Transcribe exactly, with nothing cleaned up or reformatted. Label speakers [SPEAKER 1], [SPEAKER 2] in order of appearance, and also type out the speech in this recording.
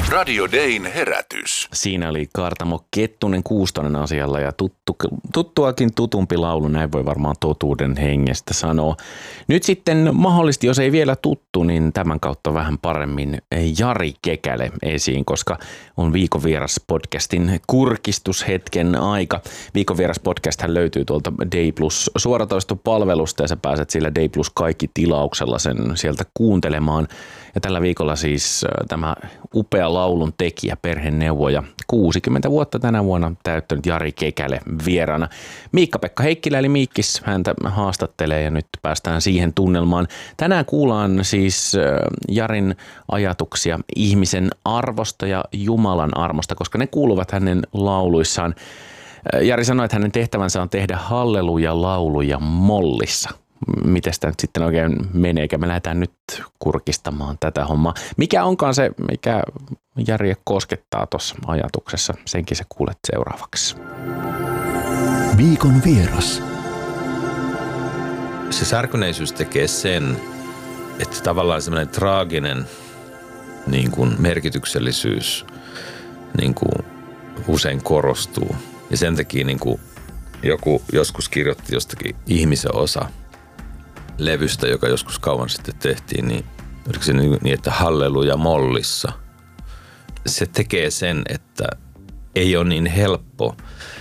[SPEAKER 1] Radio Dayn herätys.
[SPEAKER 2] Siinä oli Kaartamo Kettunen Kuustonen asialla ja tuttu, tuttuakin tutumpi laulu, näin voi varmaan totuuden hengestä sanoa. Nyt sitten mahdollisesti, jos ei vielä tuttu, niin tämän kautta vähän paremmin Jari Kekälä esiin, koska on Viikon vieras podcastin kurkistushetken aika. Viikon vieras podcast löytyy tuolta Day Plus suoratoistopalvelusta ja sä pääset sillä Day Plus kaikki tilauksella sen sieltä kuuntelemaan. Ja tällä viikolla siis tämä upea laulun tekijä, perheneuvoja, kuusikymmentä vuotta tänä vuonna täyttänyt Jari Kekälä vieraana. Miikka-Pekka Heikkilä eli Miikkis häntä haastattelee ja nyt päästään siihen tunnelmaan. Tänään kuullaan siis Jarin ajatuksia ihmisen arvosta ja Jumalan armosta, koska ne kuuluvat hänen lauluissaan. Jari sanoi, että hänen tehtävänsä on tehdä halleluja-lauluja mollissa. Miten sitä nyt sitten oikein menee, eikä me lähdetään nyt kurkistamaan tätä hommaa. Mikä onkaan se, mikä Jari koskettaa tuossa ajatuksessa, senkin sä kuulet seuraavaksi.
[SPEAKER 3] Viikon vieras.
[SPEAKER 4] Se särkyneisyys tekee sen, että tavallaan semmoinen traaginen niin kuin merkityksellisyys niin kuin usein korostuu. Ja sen takia niin kuin joku joskus kirjoitti jostakin ihmisen osa levystä, joka joskus kauan sitten tehtiin, niin oliko se niin, että halleluja mollissa. Se tekee sen, että ei ole niin helppo